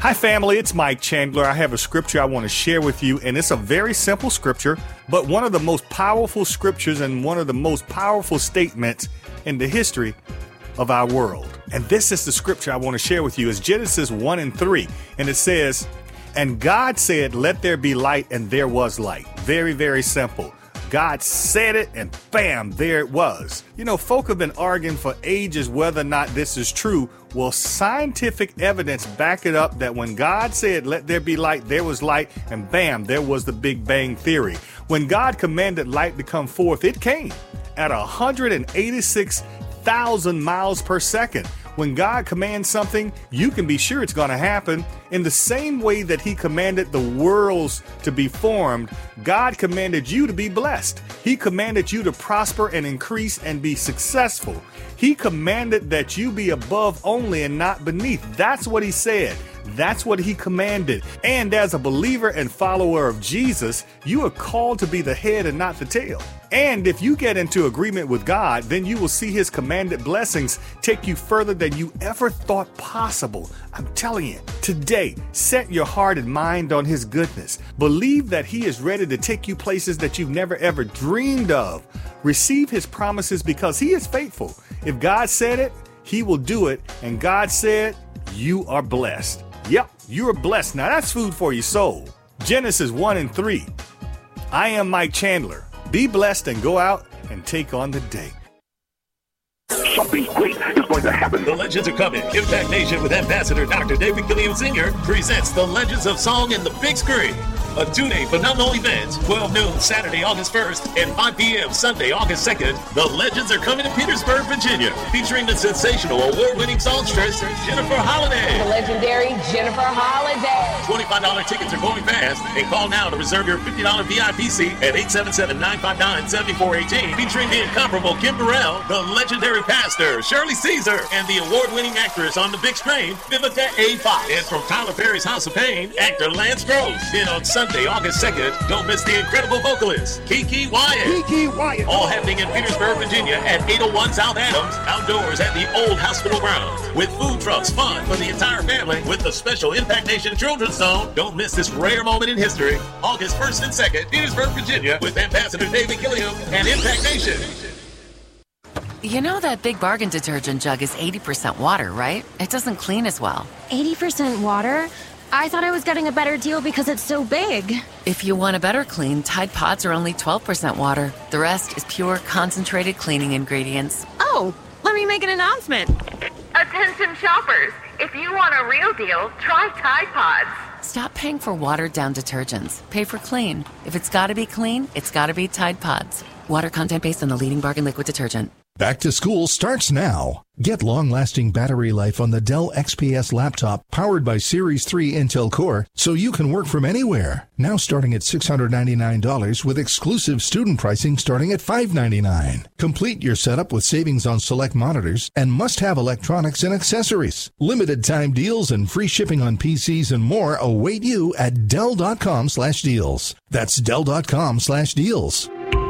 Hi family, it's Mike Chandler. I have a scripture I want to share with you, and it's a very simple scripture, but one of the most powerful scriptures and one of the most powerful statements in the history of our world. And this is the scripture I want to share with you. It's Genesis 1:3, and it says, "And God said, let there be light, and there was light." Very, very simple. God said it, and bam, there it was. You know, folk have been arguing for ages whether or not this is true. Well, scientific evidence back it up that when God said, let there be light, there was light, and bam, there was the Big Bang Theory. When God commanded light to come forth, it came at 186,000 miles per second. When God commands something, you can be sure it's going to happen. In the same way that He commanded the worlds to be formed, God commanded you to be blessed. He commanded you to prosper and increase and be successful. He commanded that you be above only and not beneath. That's what He said. That's what He commanded. And as a believer and follower of Jesus, you are called to be the head and not the tail. And if you get into agreement with God, then you will see His commanded blessings take you further than you ever thought possible. I'm telling you, today, set your heart and mind on His goodness. Believe that He is ready to take you places that you've never ever dreamed of. Receive His promises because He is faithful. If God said it, He will do it. And God said, you are blessed. Yep, you are blessed. Now that's food for your soul. Genesis 1:3. I am Mike Chandler. Be blessed and go out and take on the day. Something great is going to happen. The Legends are coming. Impact Nation with Ambassador Dr. David Gilliam Sr. presents the Legends of Song in the Big Screen. A two-day phenomenal event, 12 noon Saturday, August 1st, and 5 p.m. Sunday, August 2nd. The Legends are coming to Petersburg, Virginia, featuring the sensational award-winning songstress, Jennifer Holliday. The legendary Jennifer Holliday. $25 tickets are going fast, and call now to reserve your $50 VIP seat at 877-959-7418. Featuring the incomparable Kim Burrell, the legendary pastor, Shirley Caesar, and the award-winning actress on the big screen, Vivica A. Fox. And from Tyler Perry's House of Pain, actor Lance Gross. Then on Sunday, August 2nd, don't miss the incredible vocalist, Kiki Wyatt. Kiki Wyatt. All happening in Petersburg, Virginia at 801 South Adams, outdoors at the old hospital grounds. With food trucks, fun for the entire family, with the special Impact Nation Children's Zone. Don't miss this rare moment in history. August 1st and 2nd, Petersburg, Virginia, with Ambassador David Gilliam and Impact Nation. You know that Big Bargain detergent jug is 80% water, right? It doesn't clean as well. 80% water? I thought I was getting a better deal because it's so big. If you want a better clean, Tide Pods are only 12% water. The rest is pure, concentrated cleaning ingredients. Oh, let me make an announcement. Attention shoppers, if you want a real deal, try Tide Pods. Stop paying for watered-down detergents. Pay for clean. If it's gotta be clean, it's gotta be Tide Pods. Water content based on the leading bargain liquid detergent. Back to school starts now. Get long-lasting battery life on the Dell XPS laptop powered by Series 3 Intel Core so you can work from anywhere. Now starting at $699 with exclusive student pricing starting at $599. Complete your setup with savings on select monitors and must-have electronics and accessories. Limited time deals and free shipping on PCs and more await you at Dell.com/deals. That's Dell.com/deals.